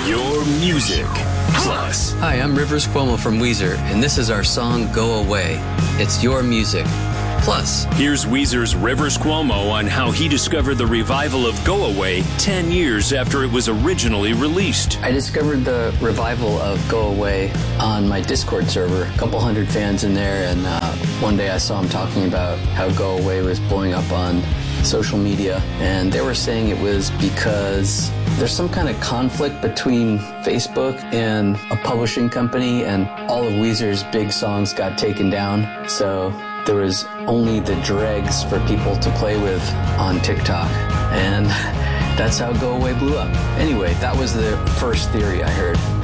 Your Music Plus. Hi, I'm Rivers Cuomo from Weezer, and this is our song Go Away. It's Your Music Plus. Here's Weezer's Rivers Cuomo on how he discovered the revival of Go Away 10 years after it was originally released. I discovered the revival of Go Away on my Discord server. A couple hundred fans in there, and one day I saw him talking about how Go Away was blowing up on social media, and they were saying it was because there's some kind of conflict between Facebook and a publishing company, and all of Weezer's big songs got taken down, so there was only the dregs for people to play with on TikTok, and that's how Go Away blew up. Anyway, that was the first theory I heard.